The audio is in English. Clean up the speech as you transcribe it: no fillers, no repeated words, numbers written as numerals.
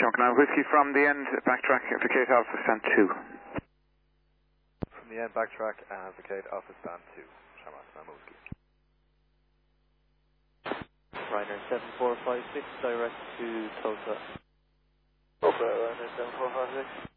Now, whiskey from the end, backtrack, indicate Alpha, stand 2. From the end, backtrack, and indicate Alpha, stand 2. Shamrock, Lima Whiskey. Ryanair 7456, direct to Tulsa. Okay, Ryanair 7456.